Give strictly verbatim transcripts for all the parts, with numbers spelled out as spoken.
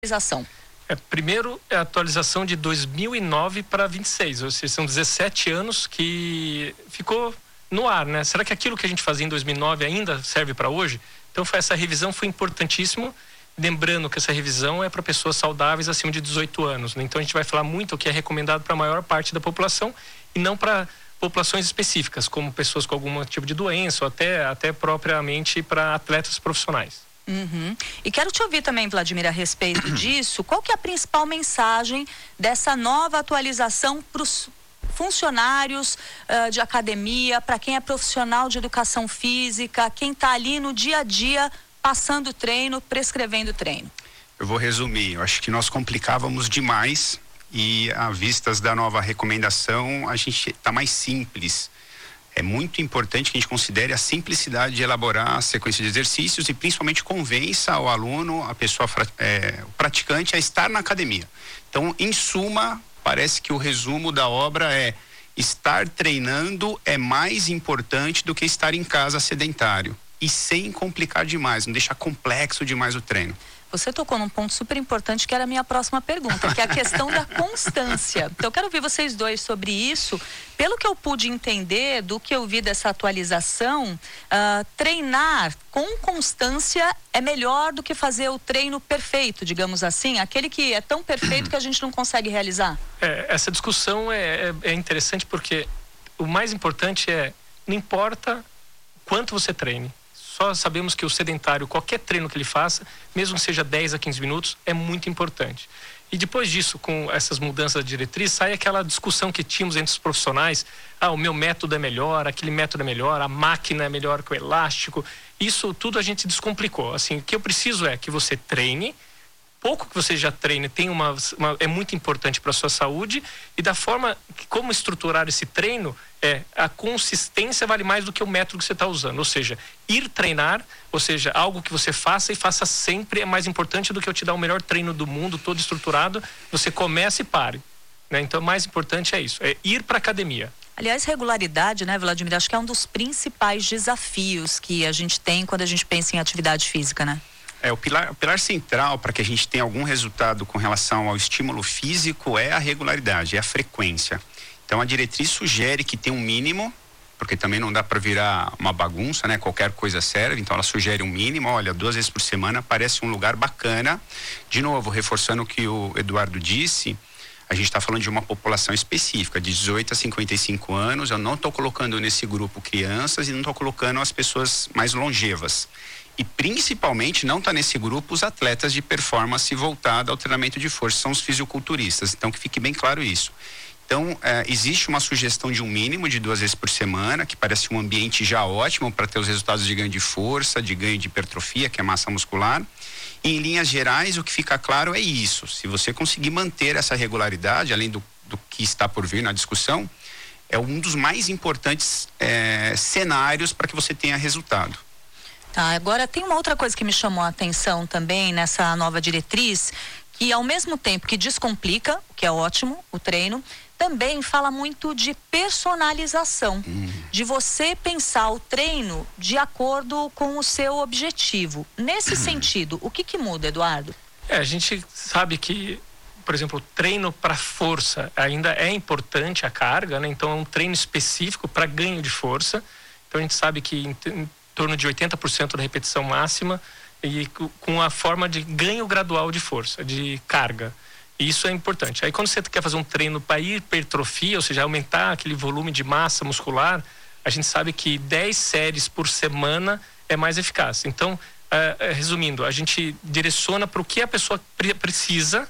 atualização? É, primeiro, é a atualização de dois mil e nove para vinte e seis, ou seja, são dezessete anos que ficou no ar, né? Será que aquilo que a gente fazia em dois mil e nove ainda serve para hoje? Então, foi, essa revisão foi importantíssima, lembrando que essa revisão é para pessoas saudáveis acima de dezoito anos, né? Então, a gente vai falar muito o que é recomendado para a maior parte da população e não para populações específicas, como pessoas com algum tipo de doença ou até, até propriamente para atletas profissionais. Uhum. E quero te ouvir também, Vladimir, a respeito disso. Qual que é a principal mensagem dessa nova atualização para os funcionários uh, de academia, para quem é profissional de educação física, quem está ali no dia a dia passando treino, prescrevendo treino? Eu vou resumir. Eu acho que nós complicávamos demais e, à vistas da nova recomendação, a gente está mais simples. É muito importante que a gente considere a simplicidade de elaborar a sequência de exercícios e principalmente convença o aluno, a pessoa, é, o praticante, a estar na academia. Então, em suma, parece que o resumo da obra é: estar treinando é mais importante do que estar em casa sedentário. E sem complicar demais, não deixar complexo demais o treino. Você tocou num ponto super importante que era a minha próxima pergunta, que é a questão da constância. Então, eu quero ouvir vocês dois sobre isso. Pelo que eu pude entender, do que eu vi dessa atualização, uh, treinar com constância é melhor do que fazer o treino perfeito, digamos assim, aquele que é tão perfeito que a gente não consegue realizar. É, essa discussão é, é, é interessante porque o mais importante é, não importa quanto você treine. Só sabemos que o sedentário, qualquer treino que ele faça, mesmo que seja dez a quinze minutos, é muito importante. E depois disso, com essas mudanças de diretriz, sai aquela discussão que tínhamos entre os profissionais: ah, o meu método é melhor, aquele método é melhor, a máquina é melhor que o elástico. Isso tudo a gente descomplicou. Assim, o que eu preciso é que você treine, pouco que você já treine tem uma, uma, é muito importante para a sua saúde, e da forma que, como estruturar esse treino, é a consistência vale mais do que o método que você está usando. Ou seja, ir treinar, ou seja, algo que você faça e faça sempre é mais importante do que eu te dar o melhor treino do mundo, todo estruturado. Você começa e pare, né? Então, o mais importante é isso, é ir para a academia. Aliás, regularidade, né, Vladimir? Acho que é um dos principais desafios que a gente tem quando a gente pensa em atividade física, né? É, o pilar, o pilar central para que a gente tenha algum resultado com relação ao estímulo físico é a regularidade, é a frequência. Então, a diretriz sugere que tem um mínimo, porque também não dá para virar uma bagunça, né? Qualquer coisa serve. Então, ela sugere um mínimo. Olha, duas vezes por semana parece um lugar bacana. De novo, reforçando o que o Eduardo disse, a gente está falando de uma população específica, de dezoito a cinquenta e cinco anos. Eu não estou colocando nesse grupo crianças e não estou colocando as pessoas mais longevas. E principalmente não está nesse grupo os atletas de performance voltada ao treinamento de força, são os fisiculturistas. Então, que fique bem claro isso. Então, eh, existe uma sugestão de um mínimo de duas vezes por semana, que parece um ambiente já ótimo para ter os resultados de ganho de força, de ganho de hipertrofia, que é massa muscular. E, em linhas gerais, o que fica claro é isso: se você conseguir manter essa regularidade, além do, do que está por vir na discussão, é um dos mais importantes eh, cenários para que você tenha resultado. Tá, agora tem uma outra coisa que me chamou a atenção também nessa nova diretriz, que ao mesmo tempo que descomplica, o que é ótimo, o treino, também fala muito de personalização, hum. de você pensar o treino de acordo com o seu objetivo. Nesse sentido, o que que muda, Eduardo? É, a gente sabe que, por exemplo, o treino para força ainda é importante, a carga, né? Então é um treino específico para ganho de força. Então a gente sabe que em, em torno de oitenta por cento da repetição máxima e com a forma de ganho gradual de força, de carga. E isso é importante. Aí quando você quer fazer um treino para hipertrofia, ou seja, aumentar aquele volume de massa muscular, a gente sabe que dez séries por semana é mais eficaz. Então, uh, resumindo, a gente direciona para o que a pessoa pre- precisa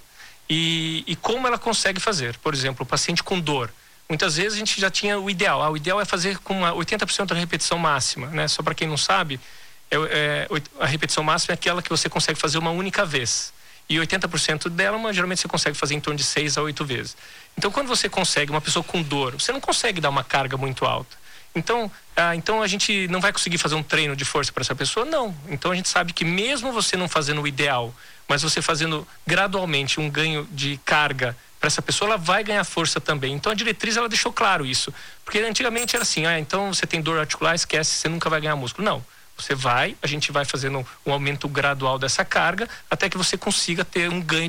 e, e como ela consegue fazer. Por exemplo, o paciente com dor. Muitas vezes a gente já tinha o ideal. Ah, o ideal é fazer com oitenta por cento da repetição máxima, né? Só para quem não sabe, é, é, a repetição máxima é aquela que você consegue fazer uma única vez. E oitenta por cento dela, mas, geralmente você consegue fazer em torno de seis a oito vezes. Então, quando você consegue, uma pessoa com dor, você não consegue dar uma carga muito alta. Então, ah, então a gente não vai conseguir fazer um treino de força para essa pessoa? Não. Então, a gente sabe que mesmo você não fazendo o ideal, mas você fazendo gradualmente um ganho de carga para essa pessoa, ela vai ganhar força também. Então, a diretriz, ela deixou claro isso. Porque antigamente era assim: ah, então você tem dor articular, esquece, você nunca vai ganhar músculo. Não. Você vai, a gente vai fazendo um aumento gradual dessa carga até que você consiga ter um ganho